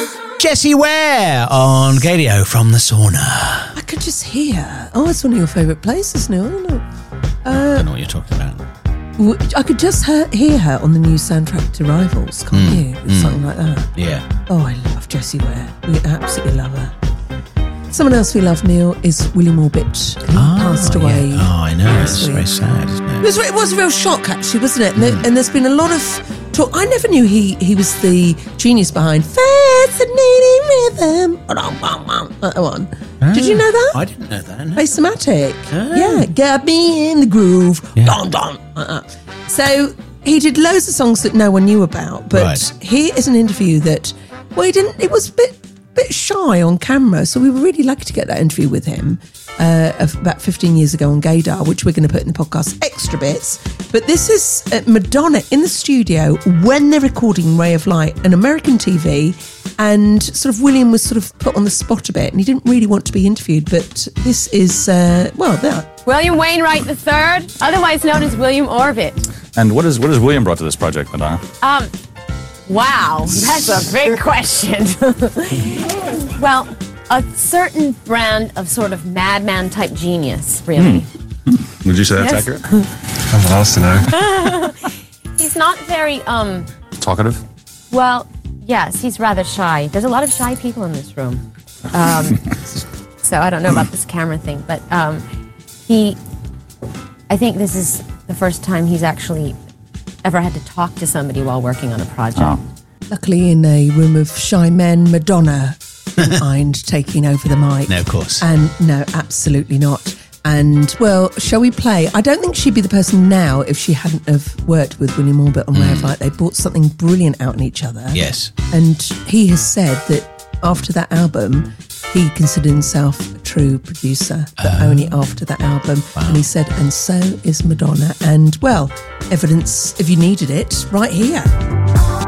Jessie Ware on Gadio from the Sauna. I could just hear. Oh, it's one of your favourite places, Neil, isn't it? I don't know what you're talking about. I could just hear her on the new soundtrack to Rivals, can't you? It's something like that. Yeah. Oh, I love Jessie Ware. We absolutely love her. Someone else we love, Neil, is William Orbit. He passed away. Yeah. Oh, I know. It's very sad, isn't it? It was a real shock, actually, wasn't it? And there's been a lot of talk. I never knew he was the genius behind Fascinating Rhythm. That one. Did you know that? I didn't know that. No. Basematic. Yeah, get me in the groove. Yeah. Don, don. So he did loads of songs that no one knew about. But here is an interview that, well, it was a bit shy on camera, so we were really lucky to get that interview with him about 15 years ago on Gaydar, which we're going to put in the podcast extra bits. But this is Madonna in the studio when they're recording Ray of Light, an American TV, and sort of William was sort of put on the spot a bit, and he didn't really want to be interviewed, but this is, there. William Wainwright III, otherwise known as William Orbit. And what has William brought to this project, Madonna? Wow, that's a big question. Well, a certain brand of sort of madman type genius, really. Would you say that's accurate? Someone else to know. He's not very, Talkative? well, yes, he's rather shy. There's a lot of shy people in this room. So I don't know about this camera thing, but I think this is the first time he's actually ever had to talk to somebody while working on a project. Oh. Luckily, in a room of shy men, Madonna didn't mind taking over the mic. No, of course. And no, absolutely not. And, well, shall we play? I don't think she'd be the person now if she hadn't have worked with William Orbit on Ray of Light. They brought something brilliant out in each other. Yes. And he has said that after that album, he considered himself a true producer, but only after that album. Wow. And he said, and so is Madonna. And, well, evidence, if you needed it, right here.